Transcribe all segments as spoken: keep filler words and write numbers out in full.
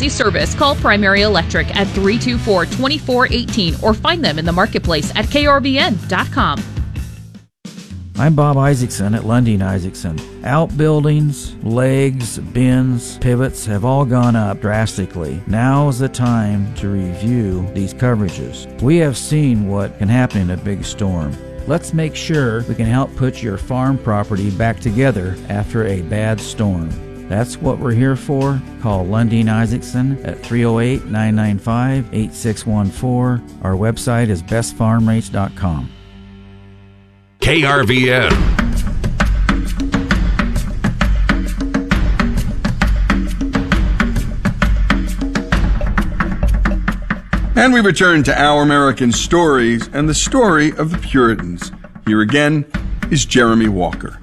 emergency service, call Primary Electric at three two four, two four one eight or find them in the marketplace at K R B N dot com. I'm Bob Isaacson at Lundin Isaacson. Outbuildings, legs, bins, pivots have all gone up drastically. Now is the time to review these coverages. We have seen what can happen in a big storm. Let's make sure we can help put your farm property back together after a bad storm. That's what we're here for. Call Lundin Isaacson at three oh eight, nine nine five, eight six one four. Our website is best farm rates dot com. K R V N. And we return to Our American Stories and the story of the Puritans. Here again is Jeremy Walker.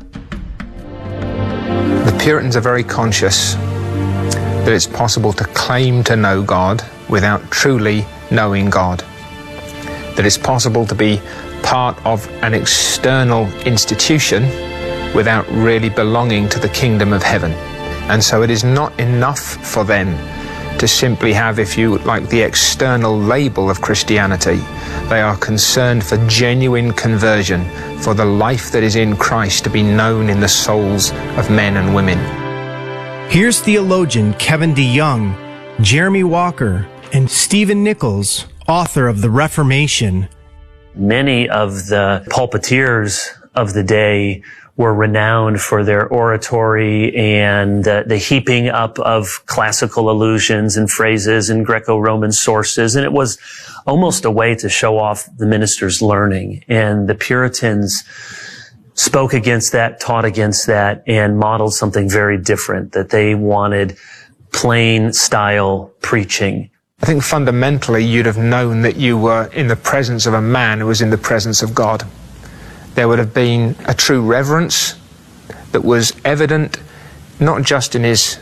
The Puritans are very conscious that it's possible to claim to know God without truly knowing God. That it's possible to be part of an external institution without really belonging to the kingdom of heaven. And so it is not enough for them to simply have, if you like, the external label of Christianity. They are concerned for genuine conversion, for the life that is in Christ to be known in the souls of men and women. Here's theologian Kevin DeYoung, Jeremy Walker, and Stephen Nichols, author of The Reformation. Many of the pulpiteers of the day were renowned for their oratory and uh, the heaping up of classical allusions and phrases and Greco-Roman sources. And it was almost a way to show off the minister's learning. And the Puritans spoke against that, taught against that, and modeled something very different, that they wanted plain style preaching. I think fundamentally you'd have known that you were in the presence of a man who was in the presence of God. There would have been a true reverence that was evident not just in his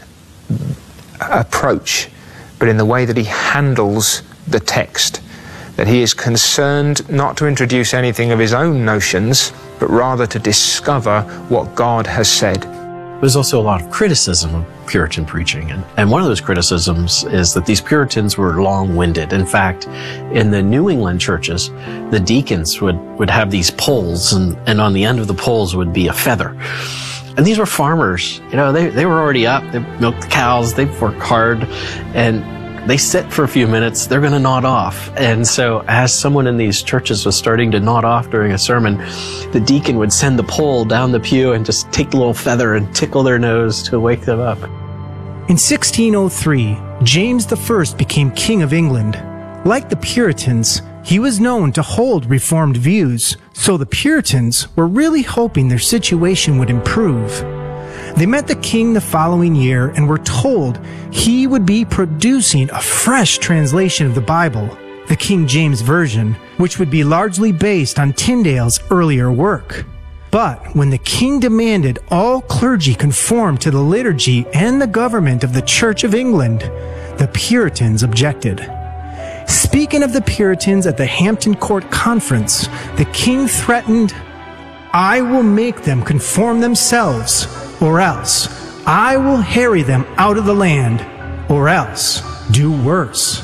approach, but in the way that he handles the text. That he is concerned not to introduce anything of his own notions, but rather to discover what God has said. There's also a lot of criticism of Puritan preaching. And, and one of those criticisms is that these Puritans were long-winded. In fact, in the New England churches, the deacons would, would have these poles, and, and on the end of the poles would be a feather. And these were farmers. You know, they, they were already up. They milked the cows. They've worked hard. And they sit for a few minutes, they're going to nod off. And so as someone in these churches was starting to nod off during a sermon, the deacon would send the pole down the pew and just take the little feather and tickle their nose to wake them up. In sixteen oh three, James the First became King of England. Like the Puritans, he was known to hold Reformed views, so the Puritans were really hoping their situation would improve. They met the king the following year and were told he would be producing a fresh translation of the Bible, the King James Version, which would be largely based on Tyndale's earlier work. But when the king demanded all clergy conform to the liturgy and the government of the Church of England, the Puritans objected. Speaking of the Puritans at the Hampton Court Conference, the king threatened, "I will make them conform themselves, or else I will harry them out of the land, or else do worse."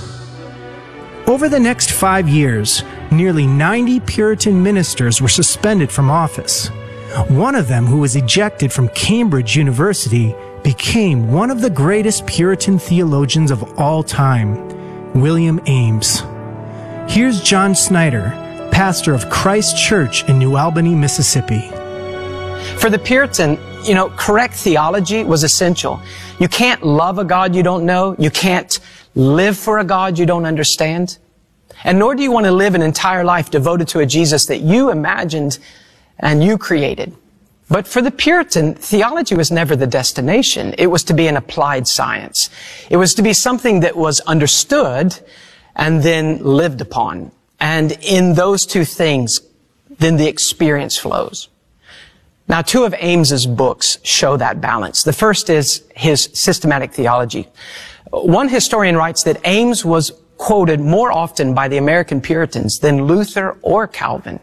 Over the next five years, nearly ninety Puritan ministers were suspended from office. One of them, who was ejected from Cambridge University, became one of the greatest Puritan theologians of all time, William Ames. Here's John Snyder, pastor of Christ Church in New Albany, Mississippi. For the Puritan, you know, correct theology was essential. You can't love a God you don't know. You can't live for a God you don't understand. And nor do you want to live an entire life devoted to a Jesus that you imagined and you created. But for the Puritan, theology was never the destination. It was to be an applied science. It was to be something that was understood and then lived upon. And in those two things, then the experience flows. Now, two of Ames's books show that balance. The first is his systematic theology. One historian writes that Ames was quoted more often by the American Puritans than Luther or Calvin.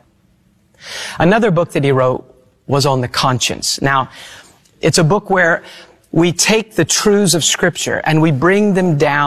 Another book that he wrote was on the conscience. Now, it's a book where we take the truths of Scripture and we bring them down